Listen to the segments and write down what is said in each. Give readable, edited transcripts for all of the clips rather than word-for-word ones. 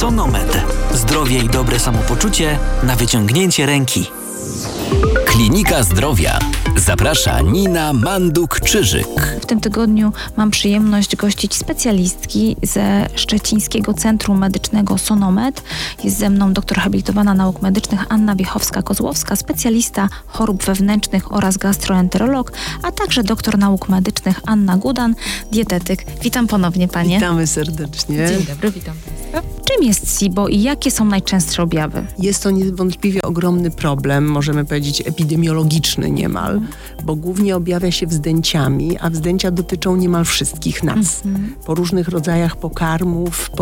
Sonomed. Zdrowie i dobre samopoczucie na wyciągnięcie ręki. Klinika Zdrowia. Zaprasza Nina Manduk-Czyżyk. W tym tygodniu mam przyjemność gościć specjalistki ze Szczecińskiego Centrum Medycznego Sonomed. Jest ze mną doktor habilitowana nauk medycznych Anna Wiechowska-Kozłowska, specjalista chorób wewnętrznych oraz gastroenterolog, a także doktor nauk medycznych Anna Gudan, dietetyk. Witam ponownie Panie. Witamy serdecznie. Dzień dobry, witam Państwa. Czym jest SIBO i jakie są najczęstsze objawy? Jest to niewątpliwie ogromny problem, możemy powiedzieć epidemiologiczny niemal, bo głównie objawia się wzdęciami, a wzdęcia dotyczą niemal wszystkich nas. Po różnych rodzajach pokarmów,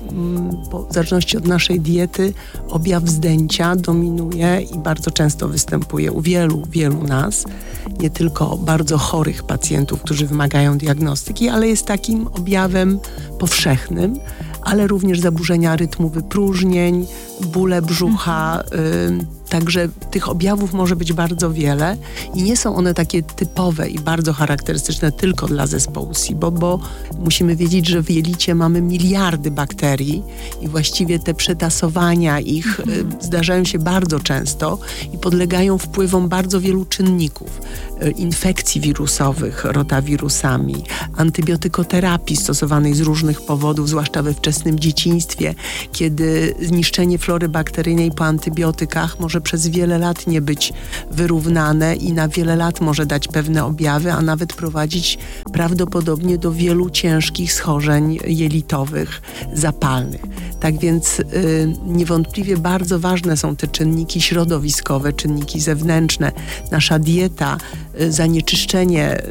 w zależności od naszej diety, objaw wzdęcia dominuje i bardzo często występuje u wielu nas. Nie tylko bardzo chorych pacjentów, którzy wymagają diagnostyki, ale jest takim objawem powszechnym, ale również zaburzenia rytmu wypróżnień, bóle brzucha. Także tych objawów może być bardzo wiele i nie są one takie typowe i bardzo charakterystyczne tylko dla zespołu SIBO, bo musimy wiedzieć, że w jelicie mamy miliardy bakterii i właściwie te przetasowania ich zdarzają się bardzo często i podlegają wpływom bardzo wielu czynników. Infekcji wirusowych, rotawirusami, antybiotykoterapii stosowanej z różnych powodów, zwłaszcza we wczesnym dzieciństwie, kiedy zniszczenie flory bakteryjnej po antybiotykach może przez wiele lat nie być wyrównane i na wiele lat może dać pewne objawy, a nawet prowadzić prawdopodobnie do wielu ciężkich schorzeń jelitowych, zapalnych. Tak więc niewątpliwie bardzo ważne są te czynniki środowiskowe, czynniki zewnętrzne. Nasza dieta, zanieczyszczenie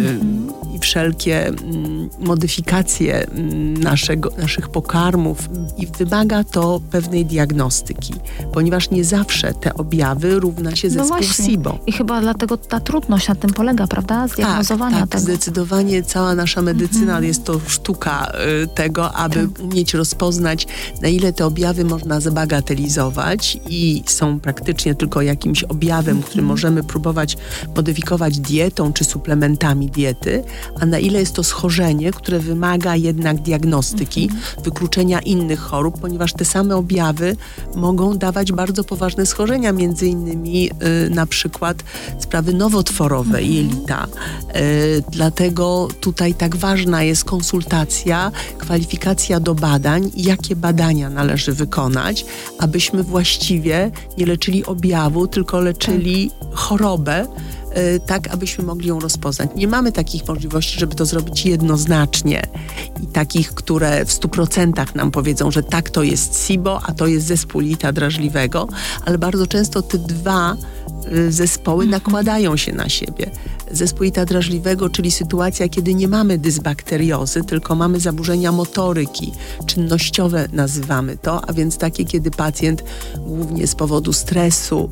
i wszelkie modyfikacje naszych pokarmów i wymaga to pewnej diagnostyki, ponieważ nie zawsze te objawy równa się zespół SIBO. I chyba dlatego ta trudność na tym polega, prawda? Zdiagnozowania tak, tego. Zdecydowanie cała nasza medycyna jest to sztuka tego, aby umieć rozpoznać, na ile te objawy można zbagatelizować i są praktycznie tylko jakimś objawem, który możemy próbować modyfikować dietą czy suplementami diety, a na ile jest to schorzenie, które wymaga jednak diagnostyki, wykluczenia innych chorób, ponieważ te same objawy mogą dawać bardzo poważne schorzenia, między innymi na przykład sprawy nowotworowe jelita. Dlatego tutaj tak ważna jest konsultacja, kwalifikacja do badań i jakie badania należy wykonać, abyśmy właściwie nie leczyli objawu, tylko leczyli chorobę, tak abyśmy mogli ją rozpoznać. Nie mamy takich możliwości, żeby to zrobić jednoznacznie i takich, które w 100% nam powiedzą, że tak, to jest SIBO, a to jest zespół jelita drażliwego, ale bardzo często te dwa zespoły nakładają się na siebie. Zespół jelita drażliwego, czyli sytuacja, kiedy nie mamy dysbakteriozy, tylko mamy zaburzenia motoryki, czynnościowe nazywamy to, a więc takie, kiedy pacjent głównie z powodu stresu,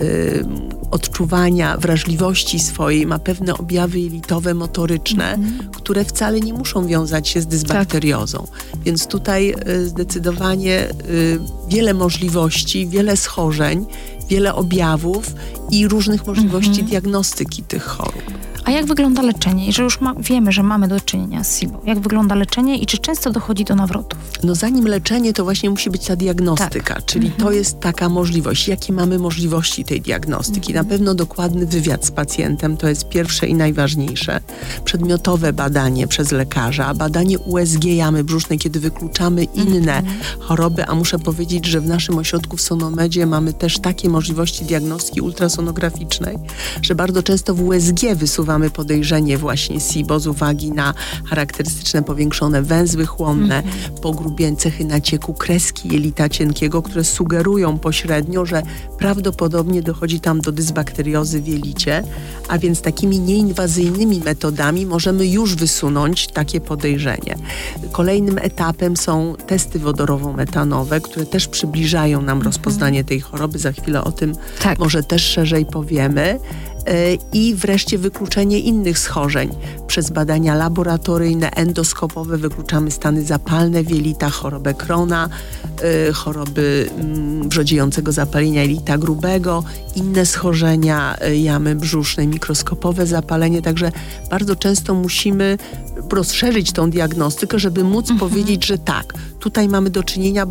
odczuwania wrażliwości swojej ma pewne objawy jelitowe, motoryczne, które wcale nie muszą wiązać się z dysbakteriozą. Więc tutaj zdecydowanie wiele możliwości, wiele schorzeń, wiele objawów i różnych możliwości diagnostyki tych chorób. A jak wygląda leczenie? Jeżeli już wiemy, że mamy do czynienia z SIBO, jak wygląda leczenie i czy często dochodzi do nawrotów? No zanim leczenie, to właśnie musi być ta diagnostyka, czyli to jest taka możliwość. Jakie mamy możliwości tej diagnostyki? Na pewno dokładny wywiad z pacjentem, to jest pierwsze i najważniejsze. Przedmiotowe badanie przez lekarza, badanie USG jamy brzusznej, kiedy wykluczamy inne choroby, a muszę powiedzieć, że w naszym ośrodku w Sonomedzie mamy też takie możliwości diagnostyki ultrasonograficznej, że bardzo często w USG wysuwamy podejrzenie właśnie SIBO z uwagi na charakterystyczne powiększone węzły chłonne, pogrubień, cechy nacieku, kreski jelita cienkiego, które sugerują pośrednio, że prawdopodobnie dochodzi tam do dysbakteriozy w jelicie, a więc takimi nieinwazyjnymi metodami możemy już wysunąć takie podejrzenie. Kolejnym etapem są testy wodorowo-metanowe, które też przybliżają nam rozpoznanie tej choroby. Za chwilę o tym może też szerzej powiemy. I wreszcie wykluczenie innych schorzeń. Przez badania laboratoryjne, endoskopowe wykluczamy stany zapalne w jelitach, chorobę Crohna, choroby wrzodziejącego zapalenia jelita grubego, inne schorzenia jamy brzusznej, mikroskopowe zapalenie. Także bardzo często musimy rozszerzyć tą diagnostykę, żeby móc powiedzieć, że tak, tutaj mamy do czynienia, bo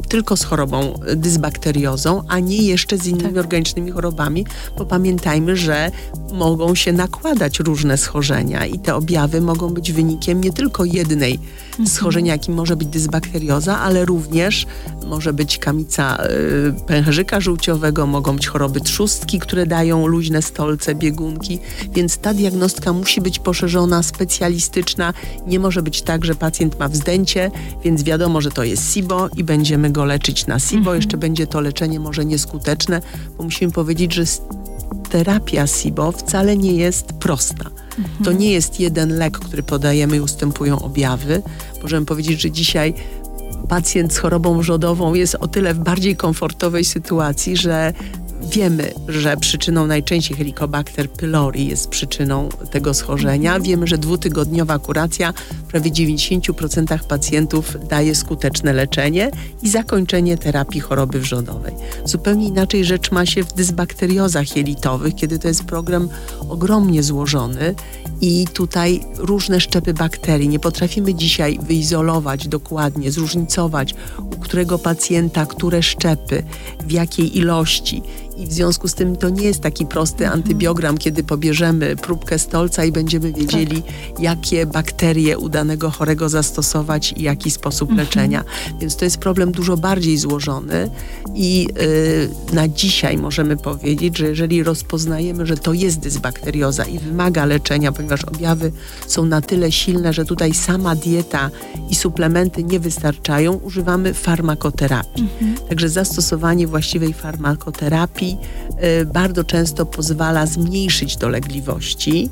tylko z chorobą dysbakteriozą, a nie jeszcze z innymi organicznymi chorobami, bo pamiętajmy, że mogą się nakładać różne schorzenia i te objawy mogą być wynikiem nie tylko jednej schorzenia, jakim może być dysbakterioza, ale również może być kamica pęcherzyka żółciowego, mogą być choroby trzustki, które dają luźne stolce, biegunki, więc ta diagnostyka musi być poszerzona, specjalistyczna. Nie może być tak, że pacjent ma wzdęcie, więc wiadomo, że to jest SIBO i będziemy go leczyć na SIBO. Jeszcze będzie to leczenie może nieskuteczne, bo musimy powiedzieć, że terapia SIBO wcale nie jest prosta. To nie jest jeden lek, który podajemy i ustępują objawy. Możemy powiedzieć, że dzisiaj pacjent z chorobą wrzodową jest o tyle w bardziej komfortowej sytuacji, że wiemy, że przyczyną najczęściej Helicobacter pylori jest przyczyną tego schorzenia. Wiemy, że 2-tygodniowa kuracja w prawie 90% pacjentów daje skuteczne leczenie i zakończenie terapii choroby wrzodowej. Zupełnie inaczej rzecz ma się w dysbakteriozach jelitowych, kiedy to jest program ogromnie złożony i tutaj różne szczepy bakterii. Nie potrafimy dzisiaj wyizolować dokładnie, zróżnicować, u którego pacjenta, które szczepy, w jakiej ilości. I w związku z tym to nie jest taki prosty antybiogram, kiedy pobierzemy próbkę stolca i będziemy wiedzieli, jakie bakterie u danego chorego zastosować i jaki sposób leczenia. Więc to jest problem dużo bardziej złożony i na dzisiaj możemy powiedzieć, że jeżeli rozpoznajemy, że to jest dysbakterioza i wymaga leczenia, ponieważ objawy są na tyle silne, że tutaj sama dieta i suplementy nie wystarczają, używamy farmakoterapii. Także zastosowanie właściwej farmakoterapii bardzo często pozwala zmniejszyć dolegliwości.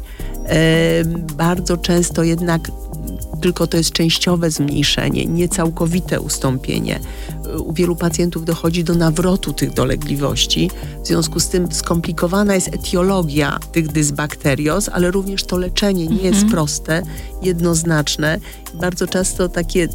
Bardzo często jednak tylko to jest częściowe zmniejszenie, nie całkowite ustąpienie. U wielu pacjentów dochodzi do nawrotu tych dolegliwości. W związku z tym skomplikowana jest etiologia tych dysbakterioz, ale również to leczenie nie jest proste, jednoznaczne. Bardzo często takie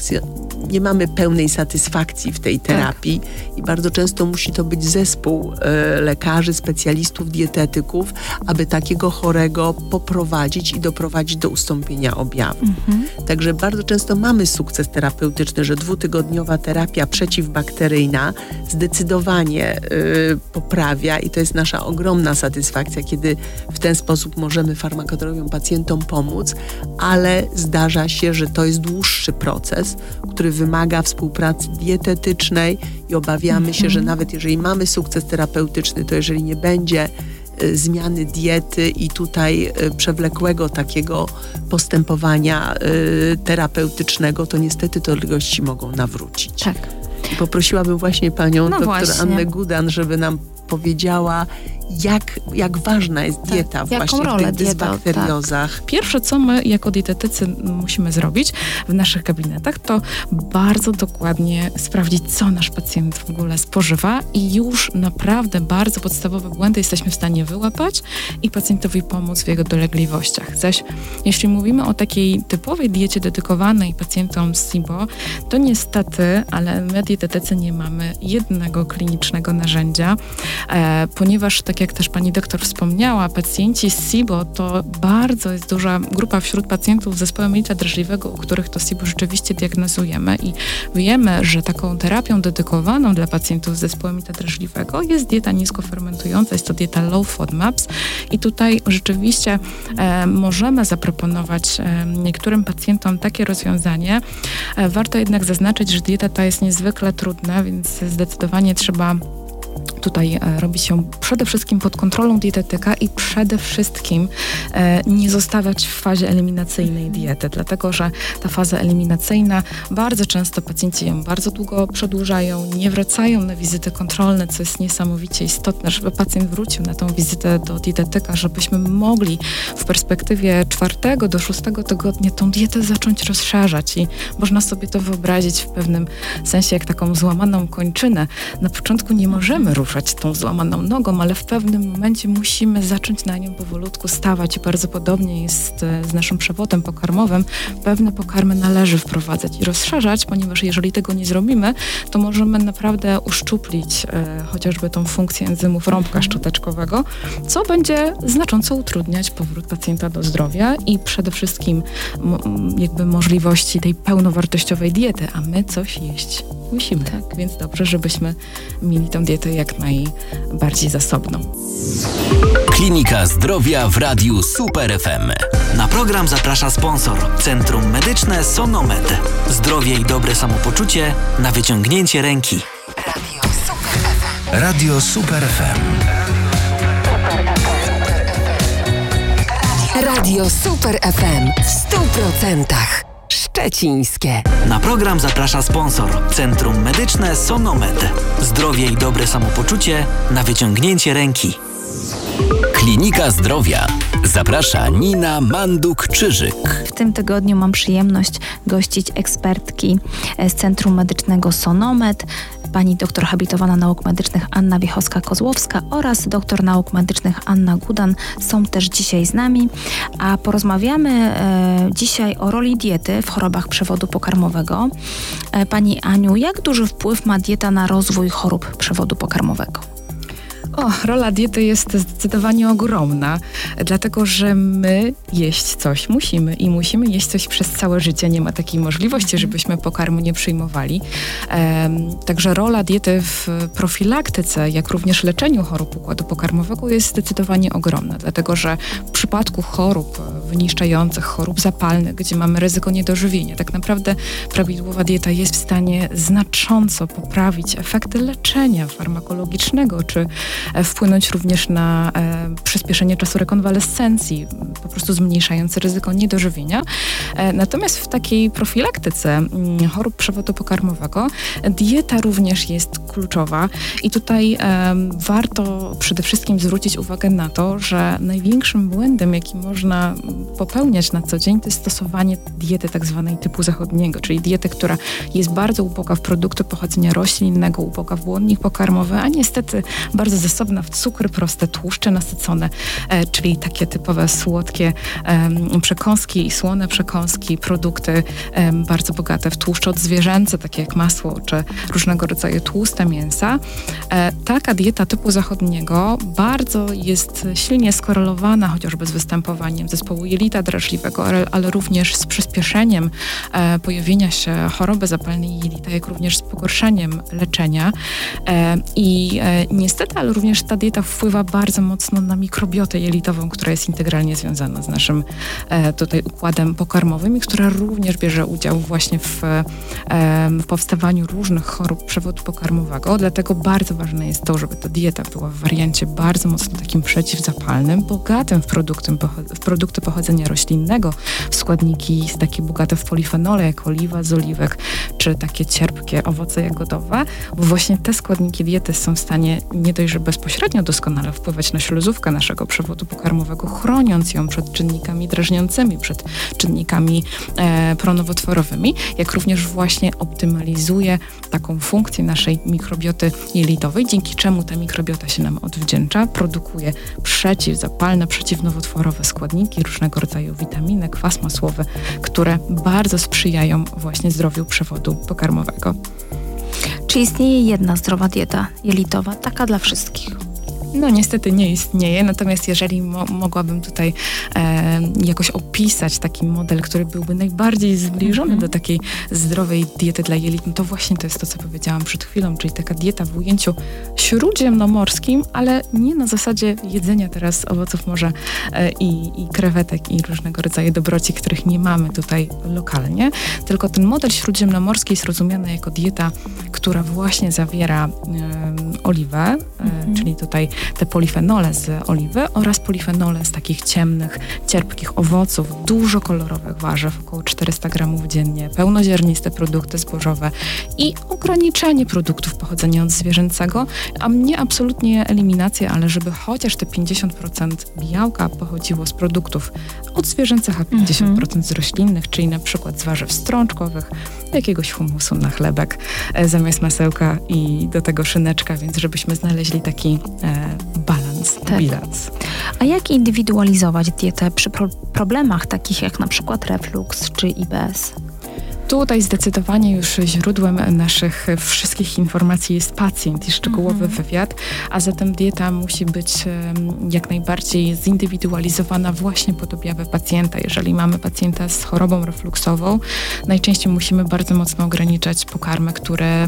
nie mamy pełnej satysfakcji w tej terapii i bardzo często musi to być zespół lekarzy, specjalistów, dietetyków, aby takiego chorego poprowadzić i doprowadzić do ustąpienia objawów. Także bardzo często mamy sukces terapeutyczny, że 2-tygodniowa terapia przeciwbakteryjna zdecydowanie poprawia i to jest nasza ogromna satysfakcja, kiedy w ten sposób możemy farmakoterapią pacjentom pomóc, ale zdarza się, że to jest dłuższy proces, który wymaga współpracy dietetycznej i obawiamy się, że nawet jeżeli mamy sukces terapeutyczny, to jeżeli nie będzie zmiany diety i tutaj przewlekłego takiego postępowania terapeutycznego, to niestety dolegliwości mogą nawrócić. Tak. I poprosiłabym właśnie panią doktor Annę Gudan, żeby nam powiedziała, jak ważna jest dieta właśnie w tych dysbakteriozach. Pierwsze, co my jako dietetycy musimy zrobić w naszych gabinetach, to bardzo dokładnie sprawdzić, co nasz pacjent w ogóle spożywa i już naprawdę bardzo podstawowe błędy jesteśmy w stanie wyłapać i pacjentowi pomóc w jego dolegliwościach. Zaś jeśli mówimy o takiej typowej diecie dedykowanej pacjentom z SIBO, to niestety, ale my dietetycy nie mamy jednego klinicznego narzędzia, ponieważ tak jak też pani doktor wspomniała, pacjenci z SIBO to bardzo jest duża grupa wśród pacjentów z zespołem jelita drażliwego, u których to SIBO rzeczywiście diagnozujemy i wiemy, że taką terapią dedykowaną dla pacjentów z zespołem jelita drażliwego jest dieta niskofermentująca, jest to dieta low FODMAPs i tutaj rzeczywiście możemy zaproponować niektórym pacjentom takie rozwiązanie. Warto jednak zaznaczyć, że dieta ta jest niezwykle trudna, więc zdecydowanie trzeba tutaj robić ją przede wszystkim pod kontrolą dietetyka i przede wszystkim nie zostawiać w fazie eliminacyjnej diety, dlatego że ta faza eliminacyjna, bardzo często pacjenci ją bardzo długo przedłużają, nie wracają na wizyty kontrolne, co jest niesamowicie istotne, żeby pacjent wrócił na tą wizytę do dietetyka, żebyśmy mogli w perspektywie 4. do 6. tygodnia tą dietę zacząć rozszerzać i można sobie to wyobrazić w pewnym sensie jak taką złamaną kończynę. Na początku nie możemy ruszyć poruszać tą złamaną nogą, ale w pewnym momencie musimy zacząć na nią powolutku stawać i bardzo podobnie jest z naszym przewodem pokarmowym. Pewne pokarmy należy wprowadzać i rozszerzać, ponieważ jeżeli tego nie zrobimy, to możemy naprawdę uszczuplić chociażby tą funkcję enzymów rąbka szczoteczkowego, co będzie znacząco utrudniać powrót pacjenta do zdrowia i przede wszystkim jakby możliwości tej pełnowartościowej diety, a my coś jeść musimy. Tak. Więc dobrze, żebyśmy mieli tą dietę jak najbardziej zasobną. Klinika Zdrowia w Radiu Super FM. Na program zaprasza sponsor Centrum Medyczne Sonomed. Zdrowie i dobre samopoczucie na wyciągnięcie ręki. Radio Super FM. Radio Super FM w 100% szczecińskie. Na program zaprasza sponsor Centrum Medyczne Sonomed. Zdrowie i dobre samopoczucie na wyciągnięcie ręki. Klinika Zdrowia. Zaprasza Nina Manduk-Czyżyk. W tym tygodniu mam przyjemność gościć ekspertki z Centrum Medycznego Sonomed, pani doktor habilitowana nauk medycznych Anna Wiechowska-Kozłowska oraz doktor nauk medycznych Anna Gudan są też dzisiaj z nami, a porozmawiamy dzisiaj o roli diety w chorobach przewodu pokarmowego. Pani Aniu, jak duży wpływ ma dieta na rozwój chorób przewodu pokarmowego? Rola diety jest zdecydowanie ogromna, dlatego że my jeść coś musimy i musimy jeść coś przez całe życie. Nie ma takiej możliwości, żebyśmy pokarmu nie przyjmowali. Także rola diety w profilaktyce, jak również leczeniu chorób układu pokarmowego jest zdecydowanie ogromna, dlatego że w przypadku chorób wyniszczających, chorób zapalnych, gdzie mamy ryzyko niedożywienia, tak naprawdę prawidłowa dieta jest w stanie znacząco poprawić efekty leczenia farmakologicznego, czy wpłynąć również na przyspieszenie czasu rekonwalescencji, po prostu zmniejszając ryzyko niedożywienia. Natomiast w takiej profilaktyce chorób przewodu pokarmowego dieta również jest kluczowa i tutaj warto przede wszystkim zwrócić uwagę na to, że największym błędem, jaki można popełniać na co dzień, to jest stosowanie diety tak zwanej typu zachodniego, czyli diety, która jest bardzo uboga w produkty pochodzenia roślinnego, uboga w błonnik pokarmowy, a niestety bardzo zasobna w cukry, proste tłuszcze nasycone, czyli takie typowe słodkie przekąski i słone przekąski, produkty bardzo bogate w tłuszcze odzwierzęce, takie jak masło czy różnego rodzaju tłuste mięsa. Taka dieta typu zachodniego bardzo jest silnie skorelowana chociażby z występowaniem zespołu jelita drażliwego, ale również z przyspieszeniem pojawienia się choroby zapalnej jelita, jak również z pogorszeniem leczenia. I niestety, ale również ta dieta wpływa bardzo mocno na mikrobiotę jelitową, która jest integralnie związana z naszym tutaj układem pokarmowym i która również bierze udział właśnie w powstawaniu różnych chorób przewodu pokarmowego. Dlatego bardzo ważne jest to, żeby ta dieta była w wariancie bardzo mocno takim przeciwzapalnym, bogatym w produkty pochodzenia roślinnego, w składniki takie bogate w polifenole, jak oliwa z oliwek, czy takie cierpkie owoce jagodowe, bo właśnie te składniki diety są w stanie nie dość, że bezpośrednio doskonale wpływać na śluzówkę naszego przewodu pokarmowego, chroniąc ją przed czynnikami drażniącymi, przed czynnikami pronowotworowymi, jak również właśnie optymalizuje taką funkcję naszej mikrobioty jelitowej, dzięki czemu ta mikrobiota się nam odwdzięcza, produkuje przeciwzapalne, przeciwnowotworowe składniki, różnego rodzaju witaminy, kwas masłowy, które bardzo sprzyjają właśnie zdrowiu przewodu pokarmowego. Czy istnieje jedna zdrowa dieta jelitowa, taka dla wszystkich? No niestety nie istnieje, natomiast jeżeli mogłabym tutaj jakoś opisać taki model, który byłby najbardziej zbliżony do takiej zdrowej diety dla jelit, no to właśnie to jest to, co powiedziałam przed chwilą, czyli taka dieta w ujęciu śródziemnomorskim, ale nie na zasadzie jedzenia teraz owoców morza i krewetek i różnego rodzaju dobroci, których nie mamy tutaj lokalnie, tylko ten model śródziemnomorski jest rozumiany jako dieta, która właśnie zawiera oliwę, czyli tutaj te polifenole z oliwy oraz polifenole z takich ciemnych, cierpkich owoców, dużo kolorowych warzyw, około 400 gramów dziennie, pełnoziarniste produkty zbożowe i ograniczenie produktów pochodzenia odzwierzęcego, a nie absolutnie eliminacja, ale żeby chociaż te 50% białka pochodziło z produktów odzwierzęcych, a 50% z roślinnych, czyli na przykład z warzyw strączkowych, jakiegoś humusu na chlebek zamiast masełka i do tego szyneczka, więc żebyśmy znaleźli taki balans, bilans. A jak indywidualizować dietę przy problemach takich jak na przykład refluks czy IBS? Tutaj zdecydowanie już źródłem naszych wszystkich informacji jest pacjent i szczegółowy wywiad, a zatem dieta musi być jak najbardziej zindywidualizowana właśnie pod objawę pacjenta. Jeżeli mamy pacjenta z chorobą refluksową, najczęściej musimy bardzo mocno ograniczać pokarmy, które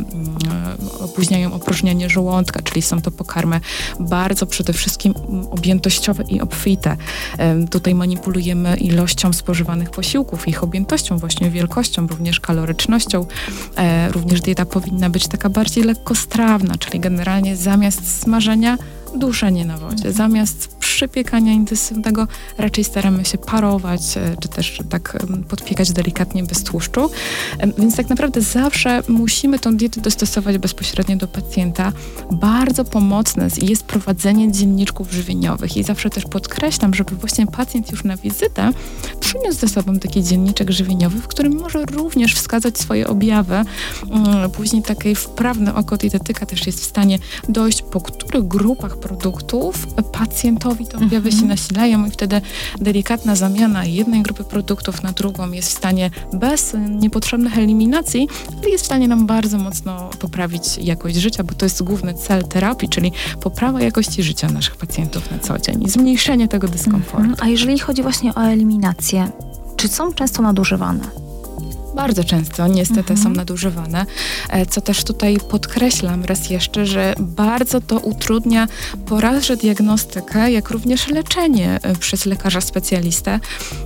opóźniają opróżnianie żołądka, czyli są to pokarmy bardzo przede wszystkim objętościowe i obfite. Tutaj manipulujemy ilością spożywanych posiłków, ich objętością, właśnie wielkością, również kalorycznością. Również dieta powinna być taka bardziej lekkostrawna, czyli generalnie zamiast smażenia duszenie na wodzie. Zamiast przypiekania intensywnego raczej staramy się parować, czy też tak podpiekać delikatnie bez tłuszczu. Więc tak naprawdę zawsze musimy tą dietę dostosować bezpośrednio do pacjenta. Bardzo pomocne jest prowadzenie dzienniczków żywieniowych i zawsze też podkreślam, żeby właśnie pacjent już na wizytę przyniósł ze sobą taki dzienniczek żywieniowy, w którym może również wskazać swoje objawy. Później takie wprawne oko dietetyka też jest w stanie dojść, po których grupach produktów pacjentowi te objawy się nasilają i wtedy delikatna zamiana jednej grupy produktów na drugą jest w stanie bez niepotrzebnych eliminacji, ale jest w stanie nam bardzo mocno poprawić jakość życia, bo to jest główny cel terapii, czyli poprawa jakości życia naszych pacjentów na co dzień i zmniejszenie tego dyskomfortu. A jeżeli chodzi właśnie o eliminację, czy są często nadużywane? Bardzo często niestety są nadużywane, co też tutaj podkreślam raz jeszcze, że bardzo to utrudnia raz diagnostykę, jak również leczenie przez lekarza specjalistę.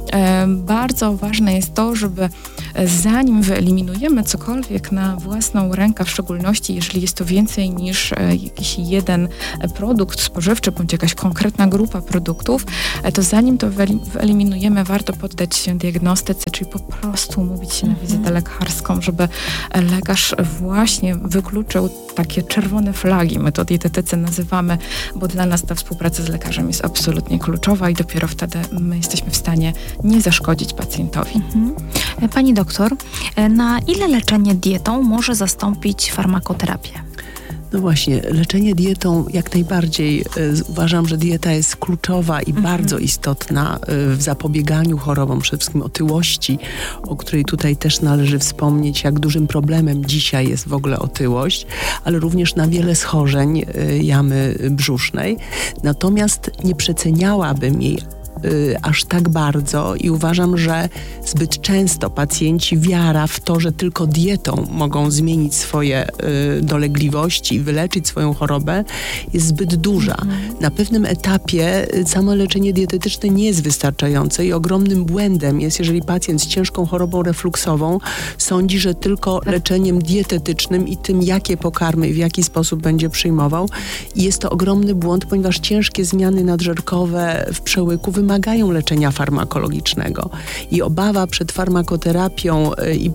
Bardzo ważne jest to, żeby zanim wyeliminujemy cokolwiek na własną rękę, w szczególności jeżeli jest to więcej niż jakiś jeden produkt spożywczy, bądź jakaś konkretna grupa produktów, to zanim to wyeliminujemy, warto poddać się diagnostyce, czyli po prostu umówić się na wizytę lekarską, żeby lekarz właśnie wykluczył takie czerwone flagi, my to dietetycy nazywamy, bo dla nas ta współpraca z lekarzem jest absolutnie kluczowa i dopiero wtedy my jesteśmy w stanie nie zaszkodzić pacjentowi. Pani doktor, na ile leczenie dietą może zastąpić farmakoterapię? No właśnie, leczenie dietą jak najbardziej. Uważam, że dieta jest kluczowa i bardzo istotna w zapobieganiu chorobom, przede wszystkim otyłości, o której tutaj też należy wspomnieć, jak dużym problemem dzisiaj jest w ogóle otyłość, ale również na wiele schorzeń jamy brzusznej. Natomiast nie przeceniałabym jej aż tak bardzo i uważam, że zbyt często pacjenci wiara w to, że tylko dietą mogą zmienić swoje dolegliwości i wyleczyć swoją chorobę, jest zbyt duża. Na pewnym etapie samo leczenie dietetyczne nie jest wystarczające i ogromnym błędem jest, jeżeli pacjent z ciężką chorobą refluksową sądzi, że tylko leczeniem dietetycznym i tym, jakie pokarmy i w jaki sposób będzie przyjmował. I jest to ogromny błąd, ponieważ ciężkie zmiany nadżerkowe w przełyku wymagają leczenia farmakologicznego i obawa przed farmakoterapią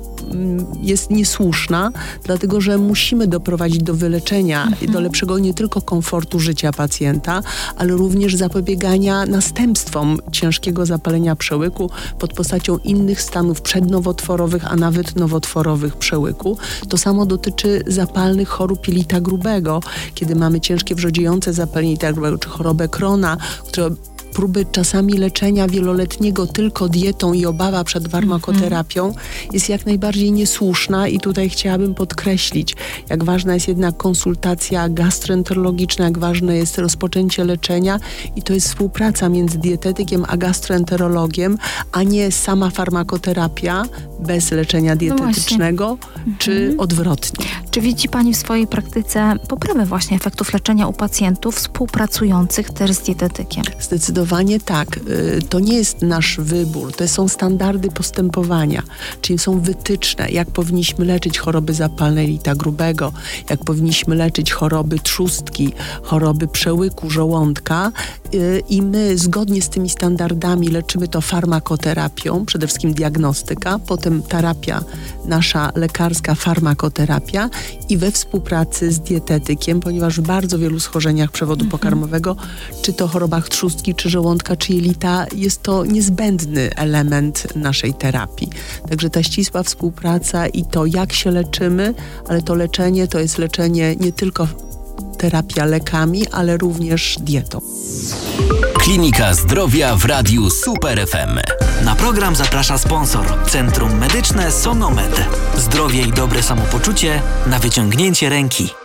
jest niesłuszna, dlatego że musimy doprowadzić do wyleczenia i do lepszego nie tylko komfortu życia pacjenta, ale również zapobiegania następstwom ciężkiego zapalenia przełyku pod postacią innych stanów przednowotworowych, a nawet nowotworowych przełyku. To samo dotyczy zapalnych chorób jelita grubego, kiedy mamy ciężkie wrzodziejące zapalenie jelita grubego czy chorobę Crohna, które próby czasami leczenia wieloletniego tylko dietą i obawa przed farmakoterapią jest jak najbardziej niesłuszna i tutaj chciałabym podkreślić, jak ważna jest jednak konsultacja gastroenterologiczna, jak ważne jest rozpoczęcie leczenia i to jest współpraca między dietetykiem a gastroenterologiem, a nie sama farmakoterapia bez leczenia dietetycznego, czy odwrotnie. Czy widzi Pani w swojej praktyce poprawę właśnie efektów leczenia u pacjentów współpracujących też z dietetykiem? Zdecydowanie Zdecydowanie tak. To nie jest nasz wybór, to są standardy postępowania, czyli są wytyczne, jak powinniśmy leczyć choroby zapalne jelita grubego, jak powinniśmy leczyć choroby trzustki, choroby przełyku żołądka i my zgodnie z tymi standardami leczymy to farmakoterapią, przede wszystkim diagnostyka, potem terapia nasza lekarska, farmakoterapia i we współpracy z dietetykiem, ponieważ w bardzo wielu schorzeniach przewodu pokarmowego, czy to chorobach trzustki, czy żołądka, czy jelita, jest to niezbędny element naszej terapii. Także ta ścisła współpraca i to, jak się leczymy, ale to leczenie to jest leczenie nie tylko terapia lekami, ale również dietą. Klinika Zdrowia w Radiu Super FM. Na program zaprasza sponsor. Centrum Medyczne Sonomed. Zdrowie i dobre samopoczucie na wyciągnięcie ręki.